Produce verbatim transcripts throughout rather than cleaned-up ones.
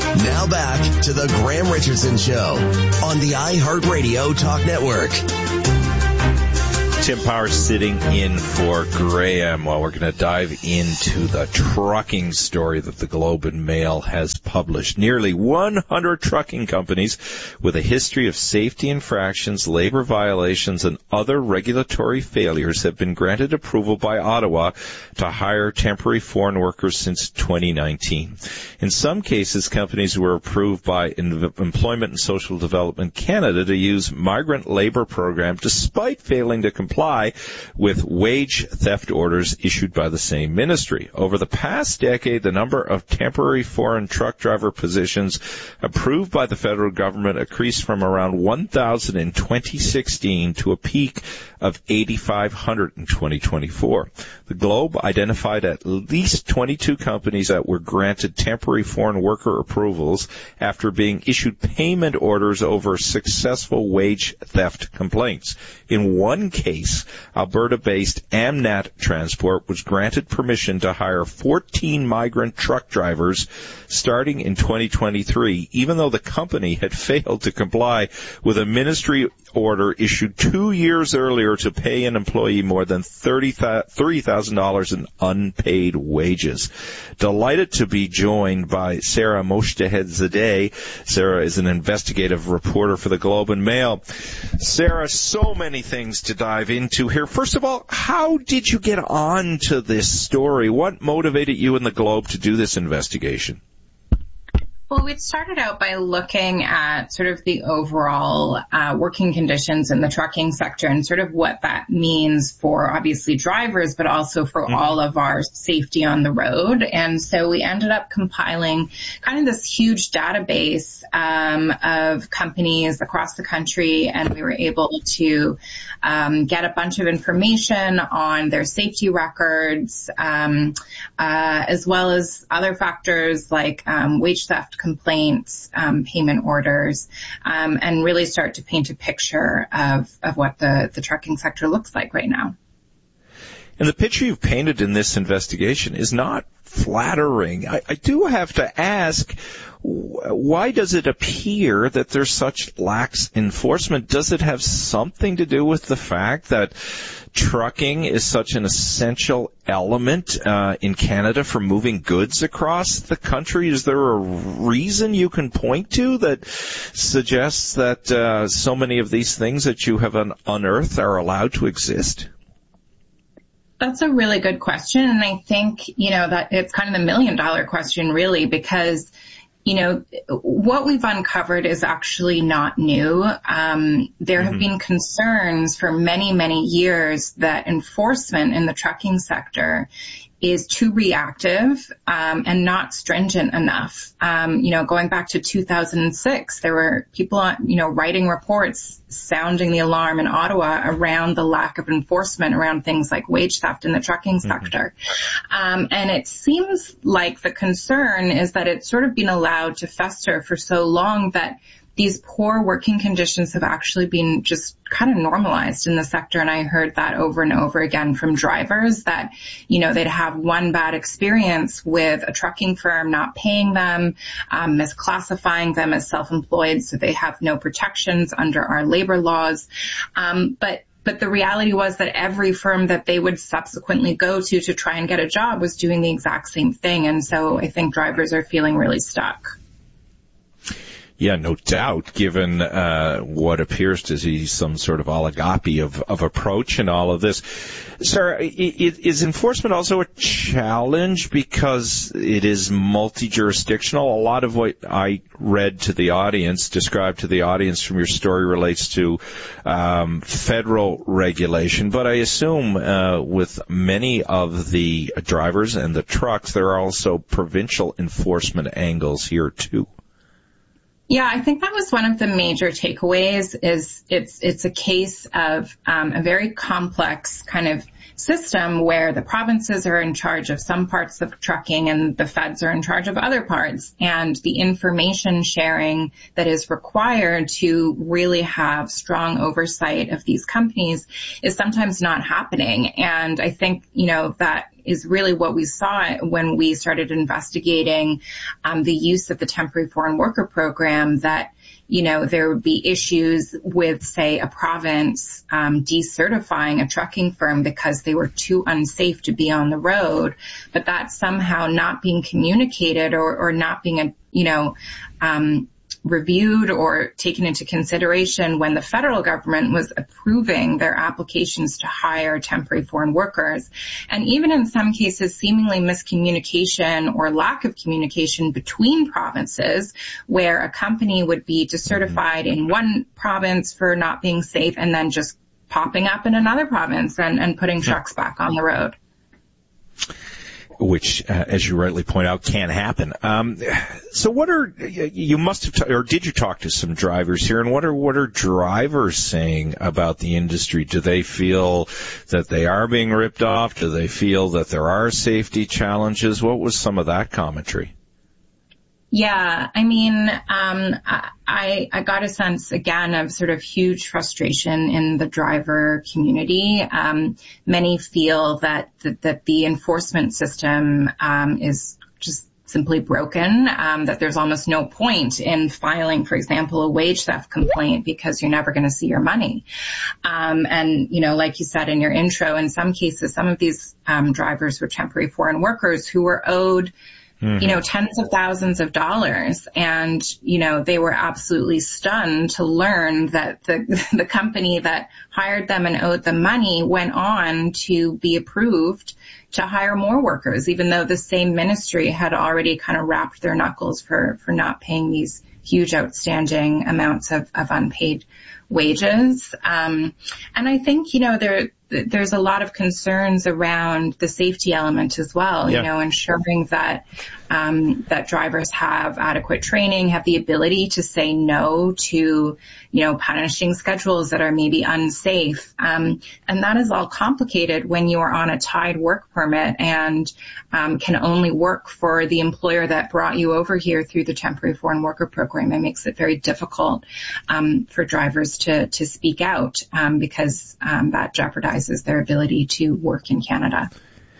Now back to the Graham Richardson Show on the iHeartRadio Talk Network. Tim Powers sitting in for Graham while we're going to dive into the trucking story that the Globe and Mail has published. Nearly one hundred trucking companies with a history of safety infractions, labor violations, and other regulatory failures have been granted approval by Ottawa to hire temporary foreign workers since twenty nineteen. In some cases, companies were approved by Employment and Social Development Canada to use migrant labor program despite failing to comply with wage theft orders issued by the same ministry. Over the past decade, the number of temporary foreign truck driver positions approved by the federal government increased from around one thousand in twenty sixteen to a peak of eighty-five hundred in twenty twenty-four. The Globe identified at least twenty-two companies that were granted temporary foreign worker approvals after being issued payment orders over successful wage theft complaints. In one case, Alberta-based Amnat Transport was granted permission to hire fourteen migrant truck drivers starting in twenty twenty-three, even though the company had failed to comply with a ministry order issued two years earlier to pay an employee more than thirty thousand dollars in unpaid wages. Delighted to be joined by Sarah Moshtahedzadeh. Sarah is an investigative reporter for the Globe and Mail. Sarah, so many things to dive into here. First of all, how did you get on to this story? What motivated you and the Globe to do this investigation? Well, we started out by looking at sort of the overall uh, working conditions in the trucking sector and sort of what that means for obviously drivers, but also for mm-hmm. all of our safety on the road. And so we ended up compiling kind of this huge database um, of companies across the country, and we were able to um, get a bunch of information on their safety records, um, uh, as well as other factors like um, wage theft complaints, um, payment orders, um, and really start to paint a picture of, of what the, the trucking sector looks like right now. And the picture you've painted in this investigation is not flattering. I, I do have to ask, why does it appear that there's such lax enforcement? Does it have something to do with the fact that trucking is such an essential element uh, in Canada for moving goods across the country? Is there a reason you can point to that suggests that uh, so many of these things that you have un- unearthed are allowed to exist? That's a really good question. And I think, you know, that it's kind of the million dollar question really, because, you know, what we've uncovered is actually not new. Um, there mm-hmm. have been concerns for many, many years that enforcement in the trucking sector is too reactive um, and not stringent enough. Um, you know, going back to two thousand six, there were people, you know, writing reports sounding the alarm in Ottawa around the lack of enforcement around things like wage theft in the trucking sector. Mm-hmm. Um, and it seems like the concern is that it's sort of been allowed to fester for so long that these poor working conditions have actually been just kind of normalized in the sector. And I heard that over and over again from drivers that, you know, they'd have one bad experience with a trucking firm not paying them, um, misclassifying them as self-employed, so they have no protections under our labor laws. Um, but But the reality was that every firm that they would subsequently go to to try and get a job was doing the exact same thing. And so I think drivers are feeling really stuck. Yeah, no doubt, given uh what appears to be some sort of oligopoly of, of approach in all of this. Sarah, is enforcement also a challenge because it is multi-jurisdictional? A lot of what I read to the audience, described to the audience from your story relates to um federal regulation, but I assume uh with many of the drivers and the trucks, there are also provincial enforcement angles here too. Yeah, I think that was one of the major takeaways is it's, it's a case of, um, a very complex kind of system where the provinces are in charge of some parts of trucking and the feds are in charge of other parts. And the information sharing that is required to really have strong oversight of these companies is sometimes not happening. And I think, you know, that is really what we saw when we started investigating um, the use of the temporary foreign worker program, that you know, there would be issues with, say, a province um, decertifying a trucking firm because they were too unsafe to be on the road, but that's somehow not being communicated or, or not being, you know, um, reviewed or taken into consideration when the federal government was approving their applications to hire temporary foreign workers. And even in some cases, seemingly miscommunication or lack of communication between provinces, where a company would be decertified in one province for not being safe and then just popping up in another province and, and putting trucks back on the road. Which, uh, as you rightly point out, can happen. Um, so what are, you must have, t- or did you talk to some drivers here, and what are, what are drivers saying about the industry? Do they feel that they are being ripped off? Do they feel that there are safety challenges? What was some of that commentary? Yeah, I mean, um, I, I got a sense, again, of sort of huge frustration in the driver community. Um, many feel that, that, that the enforcement system um, is just simply broken, um, that there's almost no point in filing, for example, a wage theft complaint because you're never going to see your money. Um, and, you know, like you said in your intro, in some cases, some of these um, drivers were temporary foreign workers who were owed Mm-hmm. you know, tens of thousands of dollars. And, you know, they were absolutely stunned to learn that the, the company that hired them and owed them money went on to be approved to hire more workers, even though the same ministry had already kind of wrapped their knuckles for, for not paying these huge outstanding amounts of, of unpaid wages. Um, and I think, you know, there, there's a lot of concerns around the safety element as well, yeah. you know, ensuring that, um, that drivers have adequate training, have the ability to say no to, you know, punishing schedules that are maybe unsafe. Um, and that is all complicated when you are on a tied work permit and, um, can only work for the employer that brought you over here through the temporary foreign worker program. It makes it very difficult, um, for drivers to, to speak out, um, because, um, that jeopardizes their ability to work in Canada.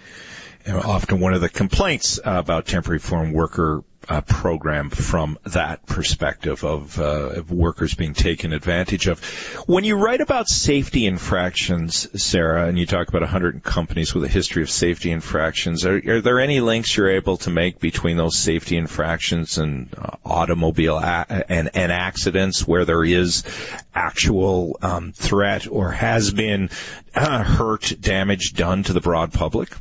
You know, often one of the complaints uh, about temporary foreign worker uh, program from that perspective of, uh, of workers being taken advantage of. When you write about safety infractions, Sarah, and you talk about one hundred companies with a history of safety infractions, are, are there any links you're able to make between those safety infractions and uh, automobile a- and, and accidents where there is actual um, threat or has been uh, hurt, damage done to the broad public?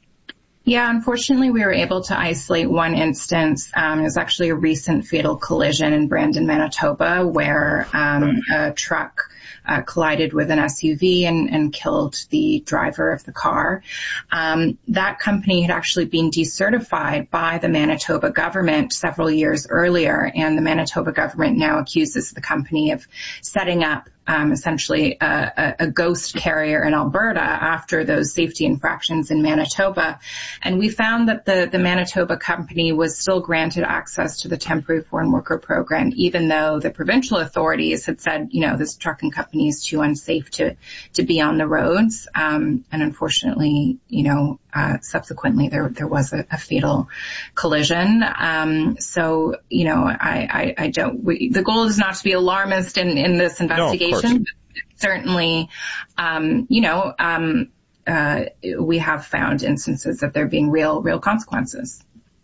Yeah, unfortunately, we were able to isolate one instance. Um, it was actually a recent fatal collision in Brandon, Manitoba, where um, a truck uh, collided with an S U V and, and killed the driver of the car. Um, that company had actually been decertified by the Manitoba government several years earlier, and the Manitoba government now accuses the company of setting up Um, essentially a, a ghost carrier in Alberta after those safety infractions in Manitoba. And we found that the, the Manitoba company was still granted access to the temporary foreign worker program, even though the provincial authorities had said, you know, this trucking company is too unsafe to, to be on the roads. Um, and unfortunately, you know, uh, subsequently there, there was a, a fatal collision. Um, so, you know, I, I, I don't, we, the goal is not to be alarmist in, in this investigation. No, certainly, um, you know, um, uh, we have found instances of there being real, real consequences.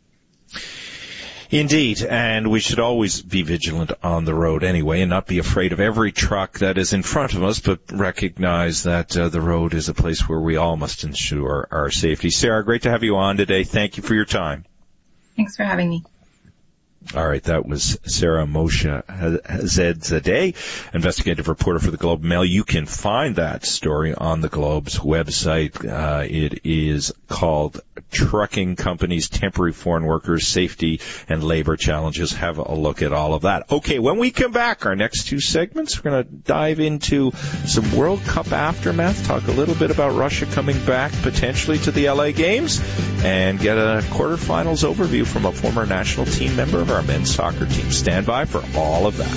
Indeed, and we should always be vigilant on the road anyway and not be afraid of every truck that is in front of us, but recognize that uh, the road is a place where we all must ensure our safety. Sarah, great to have you on today. Thank you for your time. Thanks for having me. All right, that was Sarah Moshe Zedzadeh, investigative reporter for the Globe and Mail. You can find that story on the Globe's website. Uh, it is called Trucking Companies, Temporary Foreign Workers, Safety and Labor Challenges. Have a look at all of that. Okay, when we come back, our next two segments, we're going to dive into some World Cup aftermath, talk a little bit about Russia coming back potentially to the L A Games, and get a quarterfinals overview from a former national team member of our men's soccer team. Stand by for all of that.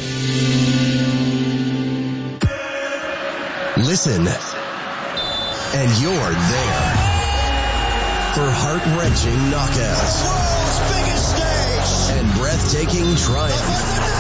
Listen, and you're there. for heart-wrenching knockouts. World's biggest stage! And breathtaking triumph.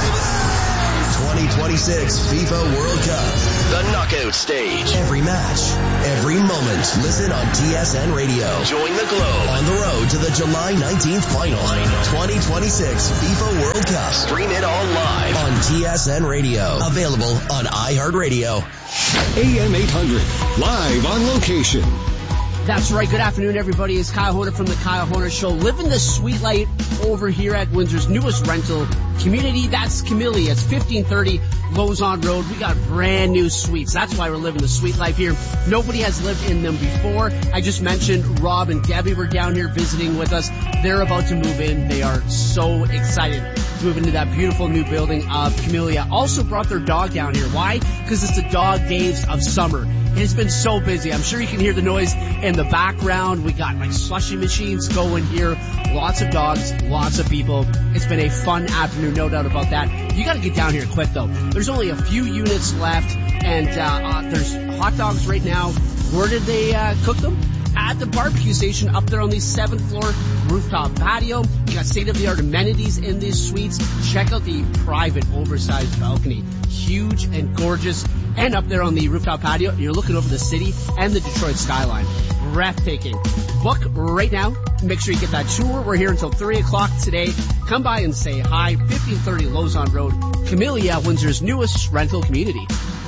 twenty twenty-six FIFA World Cup. The knockout stage. Every match, every moment. Listen on T S N Radio. Join the globe. On the road to the July nineteenth final. twenty twenty-six FIFA World Cup. Stream it all live. On T S N Radio. Available on iHeartRadio. A M eight hundred. Live on location. That's right. Good afternoon, everybody. It's Kyle Horner from the Kyle Horner Show. Living the sweet life over here at Windsor's newest rental community. That's Camellia. It's fifteen thirty Lozon Road. We got brand new suites. That's why we're living the sweet life here. Nobody has lived in them before. I just mentioned Rob and Debbie were down here visiting with us. They're about to move in. They are so excited to move into that beautiful new building of Camellia. Also brought their dog down here. Why? Because it's the dog days of summer. It's been so busy. I'm sure you can hear the noise in the background. We got like slushy machines going here. Lots of dogs, lots of people. It's been a fun afternoon, no doubt about that. You got to get down here quick though. There's only a few units left, and uh, uh there's hot dogs right now. Where did they uh, cook them? At the barbecue station up there on the seventh floor rooftop patio. You got state-of-the-art amenities in these suites. Check out the private oversized balcony. Huge and gorgeous. And up there on the rooftop patio, you're looking over the city and the Detroit skyline. Breathtaking. Book right now. Make sure you get that tour. We're here until three o'clock today. Come by and say hi. fifteen thirty Lozon Road. Camellia, Windsor's newest rental community.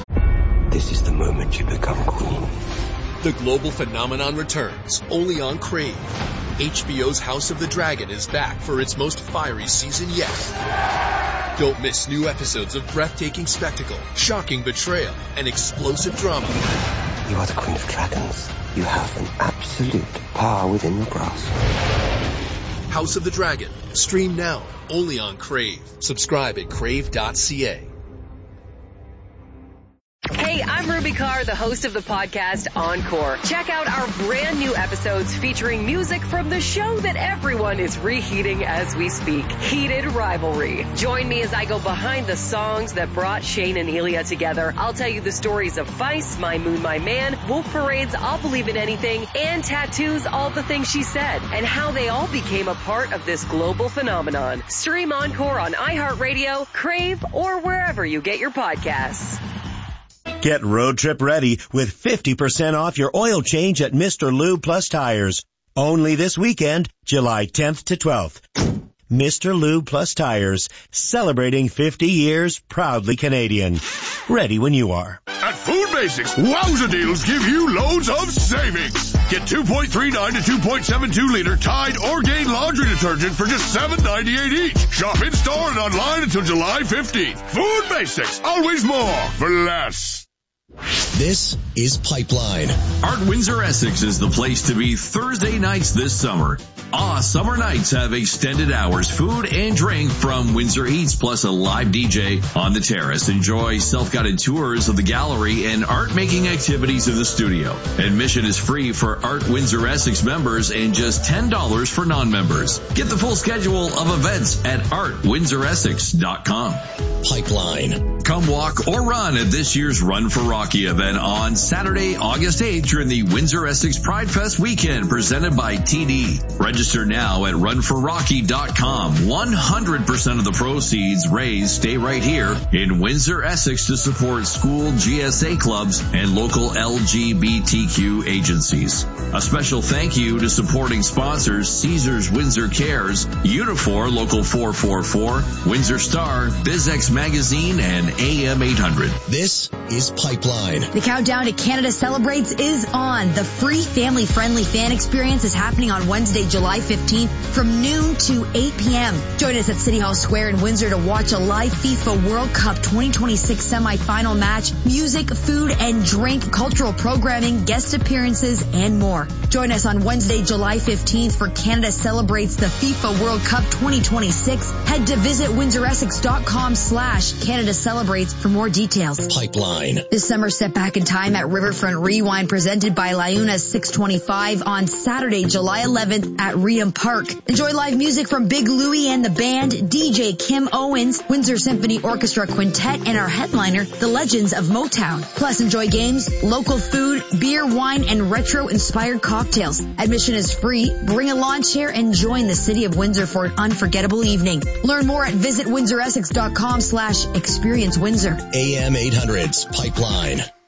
This is the moment you become queen. The global phenomenon returns, only on Crave. H B O's House of the Dragon is back for its most fiery season yet. Don't miss new episodes of breathtaking spectacle, shocking betrayal, and explosive drama. You are the Queen of Dragons. You have an absolute power within your grasp. House of the Dragon. Stream now, only on Crave. Subscribe at crave dot c a. Hey, I'm Ruby Carr, the host of the podcast Encore. Check out our brand new episodes featuring music from the show that everyone is reheating as we speak, Heated Rivalry. Join me as I go behind the songs that brought Shane and Ilya together. I'll tell you the stories of Feist, My Moon, My Man, Wolf Parade's I'll Believe in Anything, and Tattoo's All the Things She Said, and how they all became a part of this global phenomenon. Stream Encore on iHeartRadio, Crave, or wherever you get your podcasts. Get road trip ready with fifty percent off your oil change at Mister Lube Plus Tires. Only this weekend, July tenth to twelfth. Mister Lube Plus Tires, celebrating fifty years, proudly Canadian. Ready when you are. At Food Basics, wowza deals give you loads of savings. Get two point three nine to two point seven two liter Tide Orgain laundry detergent for just seven ninety-eight each. Shop in store and online until July fifteenth. Food Basics, always more for less. This is Pipeline. Art Windsor Essex is the place to be Thursday nights this summer. Ah, summer nights have extended hours, food and drink from Windsor Eats, plus a live D J on the terrace. Enjoy self-guided tours of the gallery and art-making activities in the studio. Admission is free for Art Windsor Essex members and just ten dollars for non-members. Get the full schedule of events at art windsor essex dot com. Pipeline. Come walk or run at this year's Run for Rocky event on Saturday, August eighth during the Windsor Essex Pride Fest weekend presented by T D. Register now at run for rocky dot com. one hundred percent of the proceeds raised stay right here in Windsor, Essex to support school G S A clubs and local L G B T Q agencies. A special thank you to supporting sponsors Caesars Windsor Cares, Unifor Local four four four, Windsor Star, BizX Magazine, and A M eight hundred. This is Pipeline. The countdown to Canada Celebrates is on. The free family-friendly fan experience is happening on Wednesday, July fifteenth from noon to eight p.m. Join us at City Hall Square in Windsor to watch a live FIFA World Cup twenty twenty-six semifinal match, music, food and drink, cultural programming, guest appearances, and more. Join us on Wednesday, July fifteenth for Canada Celebrates the FIFA World Cup twenty twenty-six. Head to visit windsor essex dot com slash Canada Celebrates for more details. Pipeline. This summer, step back in time at Riverfront Rewind presented by Liuna six twenty-five on Saturday, July eleventh at Reham Park. Enjoy live music from Big Louie and the band, D J Kim Owens, Windsor Symphony Orchestra Quintet, and our headliner, the Legends of Motown. Plus enjoy games, local food, beer, wine, and retro-inspired cocktails. Admission is free. Bring a lawn chair and join the City of Windsor for an unforgettable evening. Learn more at visit windsor essex dot com slash experience windsor. A M eight hundred's Pipeline.